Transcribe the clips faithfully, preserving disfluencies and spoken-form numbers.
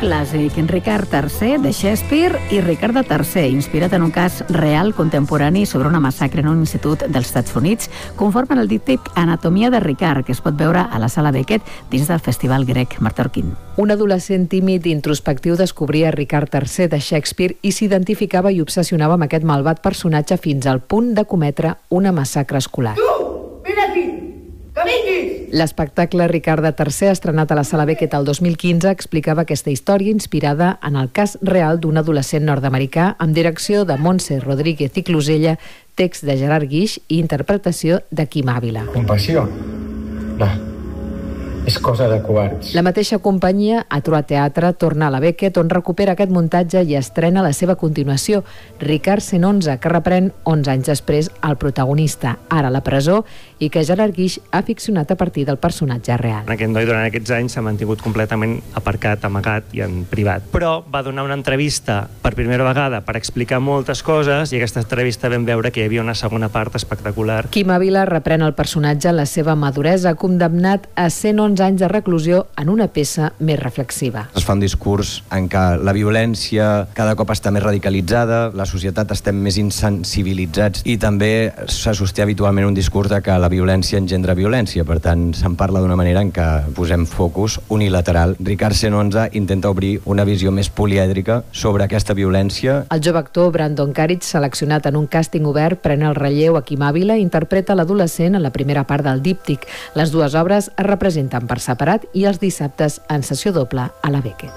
clàssic, Ricard tercer, de Shakespeare, i Ricardo tercer, inspirat en un cas real contemporani sobre una massacre en un institut dels Estats Units, conformen el díptic Anatomia de Ricard, que es pot veure a la Sala Beckett dins del Festival Grec Marta Orquín. Un adolescent tímid i introspectiu descobria Ricard tercer de Shakespeare i s'identificava i obsessionava amb aquest malvat personatge fins al punt de cometre una massacre escolar. Tu, vine aquí, que vinguis! L'espectacle Ricardo tercer, estrenat a la Sala Beckett el dos mil quinze, explicava aquesta història inspirada en el cas real d'un adolescent nord-americà amb direcció de Montse Rodríguez i Closella, text de Gerard Guix i interpretació de Quim Ávila. Compassió? No. És cosa de covards. La mateixa companyia, A Troa Teatre, torna a la Beckett, on recupera aquest muntatge i estrena la seva continuació, Ricard cent onze, que reprèn onze anys després el protagonista, ara a la presó, i que Gerard Guix ha ficcionat a partir del personatge real. Aquest noi durant aquests anys s'ha mantingut completament aparcat, amagat i en privat. Però va donar una entrevista per primera vegada per explicar moltes coses i aquesta entrevista vam veure que hi havia una segona part espectacular. Quim Ávila reprèn el personatge en la seva maduresa, condemnat a cent onze anys de reclusió en una peça més reflexiva. Es fa un discurs en què la violència cada cop està més radicalitzada, la societat estem més insensibilitzats i també se sosté habitualment un discurs de que la violència engendra violència, per tant se'n parla d'una manera en què posem focus unilateral. Ricard cent onze intenta obrir una visió més polièdrica sobre aquesta violència. El jove actor Brandon Carrick, seleccionat en un càsting obert, pren el relleu a Quim Ávila i interpreta l'adolescent en la primera part del díptic. Les dues obres es representen per separat i els dissabtes en sessió doble a la Beckett.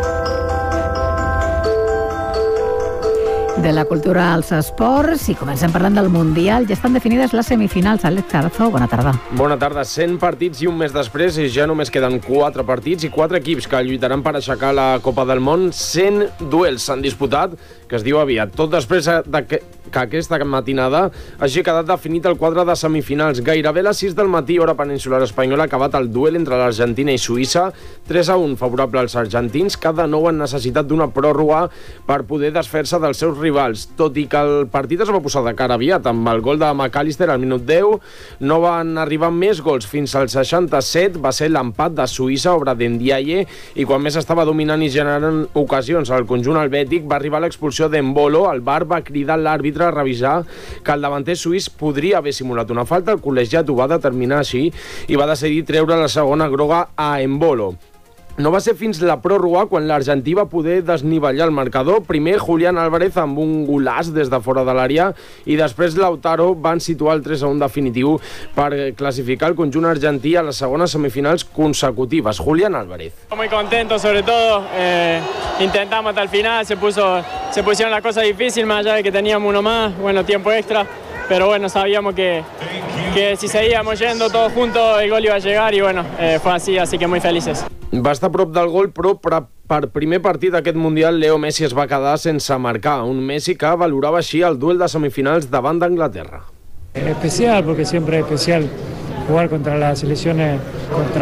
De la cultura als esports, i comencem parlant del Mundial, ja estan definides les semifinals. Àlex Carzo, bona tarda. Bona tarda. cent partits i un mes després i ja només queden quatre partits i quatre equips que lluitaran per aixecar la Copa del Món. cent duels s'han disputat, que es diu aviat. Tot després de que, que aquesta matinada hagi quedat definit el quadre de semifinals. Gairebé a les sis del matí, hora peninsular espanyola, ha acabat el duel entre l'Argentina i Suïssa. tres a un favorable als argentins, que de nou han necessitat d'una pròrroga per poder desfer-se dels seus rivals. Tot i que el partit es va posar de cara aviat, amb el gol de McAllister al minut deu, no van arribar més gols. Fins al seixanta-set va ser l'empat de Suïssa, obra d'Endiaye, i quan més estava dominant i generant ocasions al conjunt helvètic, va arribar l'expulsió d'Embolo. El V A R va cridar l'àrbitre a revisar que el davanter suís podria haver simulat una falta. El col·legiat ho va determinar així i va decidir treure la segona groga a Embolo. No va ser fins la pròrroga quan l'argentí va poder desnivellar el marcador. Primer Julián Álvarez amb un golaç des de fora de l'àrea i després Lautaro van situar el tres a un definitiu per classificar el conjunt argentí a les segones semifinals consecutives. Julián Álvarez. Muy contento sobre todo, eh, intentamos hasta el final, se, puso, se pusieron las cosas difíciles más allá de que teníamos uno más, bueno, tiempo extra, pero bueno, sabíamos que, que si seguíamos yendo todos juntos el gol iba a llegar y bueno, eh, fue así, así que muy felices. Va estar a prop del gol, però per, per primer partit d'aquest Mundial, Leo Messi es va quedar sense marcar. Un Messi que valorava així el duel de semifinals davant d'Anglaterra. Especial, porque siempre es especial jugar contra las selecciones, contra